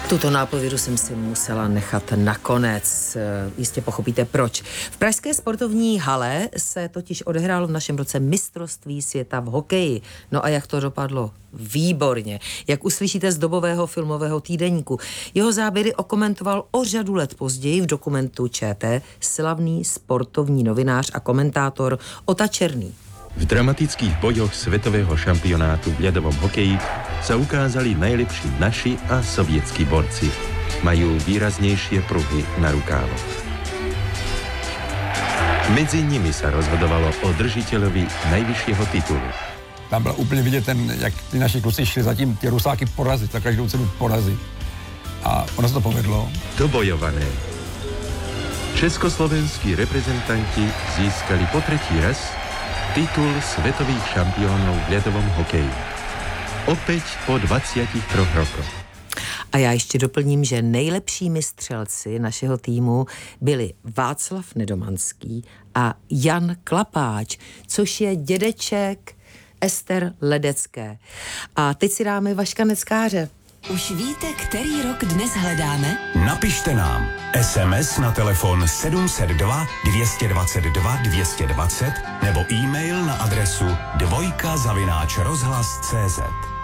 Tuto nápovědu jsem si musela nechat nakonec. Jistě pochopíte proč. V pražské sportovní hale se totiž odehrálo v našem roce mistrovství světa v hokeji. No a jak to dopadlo? Výborně. Jak uslyšíte z dobového filmového týdeníku. Jeho záběry okomentoval o řadu let později v dokumentu ČT slavný sportovní novinář a komentátor Ota Černý. V dramatických bojoch svetového šampionátu v ľadovom hokeji sa ukázali najlepší naši a sovietskí borci. Majú výraznejšie pruhy na rukávoch. Medzi nimi sa rozhodovalo o držiteľovi najvyššieho titulu. Tam bylo úplně vidět jak ty naši kluci šli zatím ty Rusáky porazit, za každou cenu porazit. A ono se to povedlo. Dobojované. Československí reprezentanti získali po tretí raz titul svetových šampiónov v ľadovom hokeji. Opäť po 23 rokoch. A já ještě doplním, že nejlepšími střelci našeho týmu byli Václav Nedomanský a Jan Klapáč, což je dědeček Ester Ledecké. A teď si dáme Vaška Neckáře. Už víte, který rok dnes hledáme? Napište nám SMS na telefon 702 222 220 nebo e-mail na adresu dvojka@rozhlas.cz.